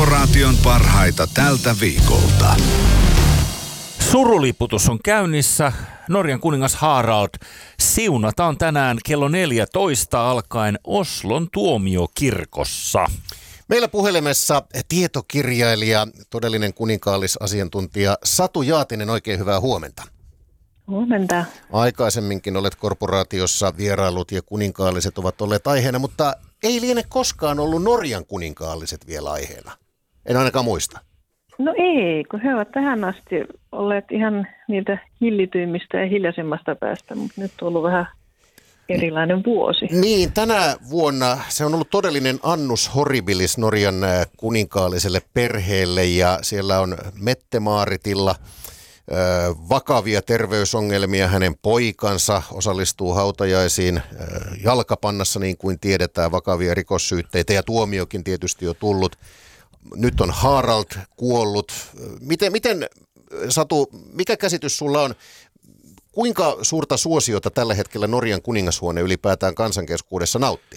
Korporaation parhaita tältä viikolta. Suruliputus on käynnissä. Norjan kuningas Harald siunataan tänään kello 14 alkaen Oslon tuomiokirkossa. Meillä puhelimessa tietokirjailija, todellinen kuninkaallisasiantuntija Satu Jaatinen, oikein hyvää huomenta. Huomenta. Aikaisemminkin olet korporaatiossa vierailut ja kuninkaalliset ovat olleet aiheena, mutta ei liene koskaan ollut Norjan kuninkaalliset vielä aiheena. En ainakaan muista. No ei, kun he ovat tähän asti olleet ihan niitä hillityimmistä ja hiljaisemmasta päästä, mutta nyt on ollut vähän erilainen vuosi. Niin, tänä vuonna se on ollut todellinen annus horribilis Norjan kuninkaalliselle perheelle ja siellä on Mette-Maaritilla vakavia terveysongelmia. Hänen poikansa osallistuu hautajaisiin jalkapannassa, niin kuin tiedetään, vakavia rikossyytteitä ja tuomiokin tietysti jo tullut. Nyt on Harald kuollut. Miten Satu, mikä käsitys sulla on? Kuinka suurta suosiota tällä hetkellä Norjan kuningashuone ylipäätään kansankeskuudessa nauttii?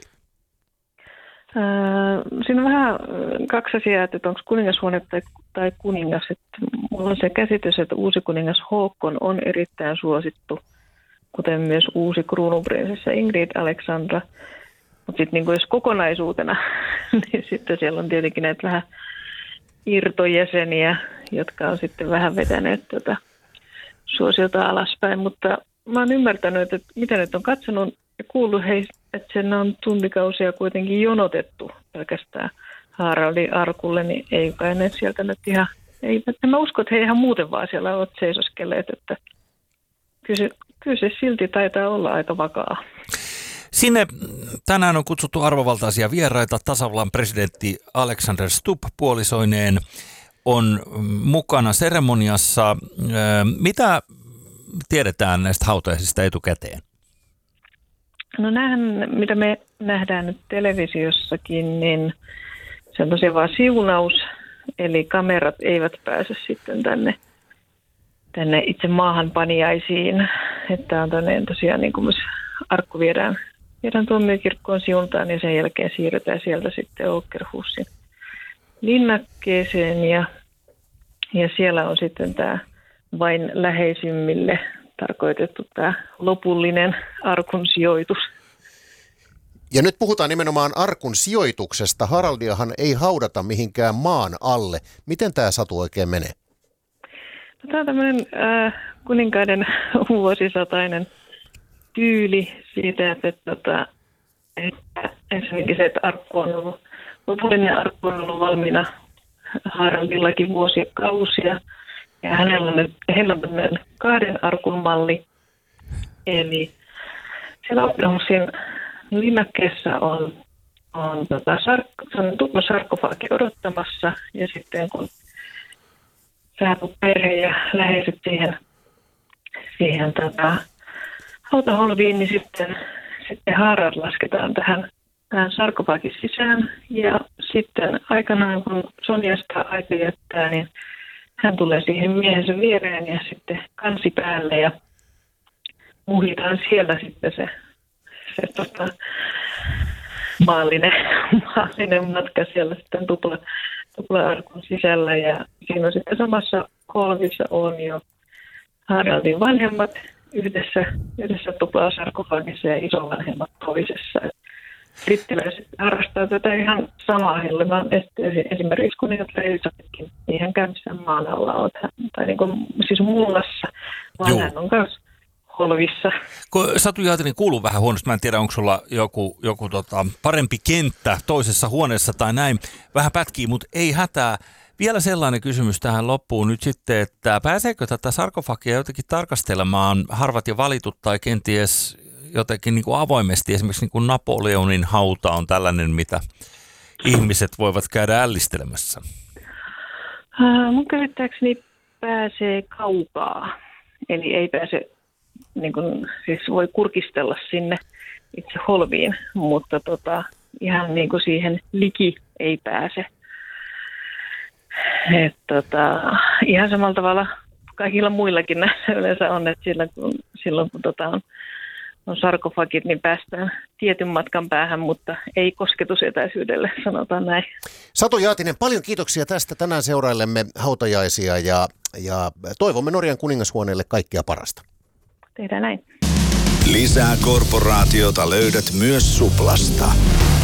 Siinä on vähän kaksi asiaa, että onko kuningashuone tai kuningas. Että mulla on se käsitys, että uusi kuningas Håkon on erittäin suosittu, kuten myös uusi kruununprinsessa Ingrid Alexandra. Mutta sitten niin jos kokonaisuutena, niin sitten siellä on tietenkin näitä vähän irtojäseniä, jotka on sitten vähän vetäneet suosiota alaspäin. Mutta mä oon ymmärtänyt, että mitä nyt on katsonut ja kuullut että sen on tuntikausia kuitenkin jonotettu pelkästään Haraldin arkulle, niin ei kai ne sieltä nyt ihan, mä usko, että he ihan muuten vaan siellä ovat seisoskelleet, että kyllä se silti taitaa olla aika vakaa. Sinne tänään on kutsuttu arvovaltaisia vieraita. Tasavallan presidentti Alexander Stubb puolisoineen on mukana seremoniassa. Mitä tiedetään näistä hautajaisista etukäteen? No näähän, mitä me nähdään nyt televisiossakin, niin se on tosiaan vaan siunaus, eli kamerat eivät pääse sitten tänne itse maahanpaniaisiin. Että on tosiaan niin kuin arkku viedään tuomiokirkkoon siuntaan ja sen jälkeen siirretään sieltä sitten Åkerhusin linnakkeeseen ja siellä on sitten tämä vain läheisimmille tarkoitettu tämä lopullinen arkun sijoitus. Ja nyt puhutaan nimenomaan arkun sijoituksesta. Haraldiahan ei haudata mihinkään maan alle. Miten tämä Satu oikein menee? No, tämä on tämmöinen kuninkaiden vuosisatainen tyyli siitä, että ensinnäkin se, että lopullinen arkku on ollut valmiina Haraldillakin vuosikausia. Ja heillä on tämmöinen 2 arkun malli. Eli siellä Åkerhusin linnakkeessa on tupla sarkofagi odottamassa. Ja sitten kun saapuu perhe ja läheiset siihen hautaholviin, niin sitten Harald lasketaan tähän sarkofagin sisään. Ja sitten aikanaan, kun Sonjasta aika jättää, niin hän tulee siihen miehensä viereen ja sitten kansi päälle ja muhitaan siellä sitten se maallinen matka siellä sitten tupla arkun sisällä. Ja siinä on sitten samassa holvissa on jo Haraldin vanhemmat yhdessä tupla-sarkofagissa ja isovanhemmat toisessa. Brittiläiset harrastaa tätä ihan samaa helmaa. Esimerkiksi kuningatar Elisabetkin ei hän käy missään maan alla ole, tai niin kuin, siis mullassa, vaan hän on myös holvissa. Satu Jaatinen kuuluu vähän huonosti. Mä en tiedä, onko sulla joku parempi kenttä toisessa huoneessa tai näin. Vähän pätkii, mutta ei hätää. Vielä sellainen kysymys tähän loppuun nyt sitten, että pääseekö tätä sarkofagia jotenkin tarkastelemaan harvat ja valitut tai kenties jotenkin niin kuin avoimesti, esimerkiksi niin kuin Napoleonin hauta on tällainen, mitä ihmiset voivat käydä ällistelemässä? Mun käsittääkseni pääsee kaukaa, eli ei pääse, niin kuin, siis voi kurkistella sinne itse holviin, mutta ihan niin kuin siihen liki ei pääse. Ihan samalla tavalla kaikilla muillakin näissä yleensä on, että silloin kun on sarkofagit, niin päästään tietyn matkan päähän, mutta ei kosketusetäisyydelle, sanotaan näin. Satu Jaatinen, paljon kiitoksia tästä. Tänään seurailemme hautajaisia ja toivomme Norjan kuningashuoneelle kaikkea parasta. Tehdään näin. Lisää korporaatiota löydät myös Suplasta.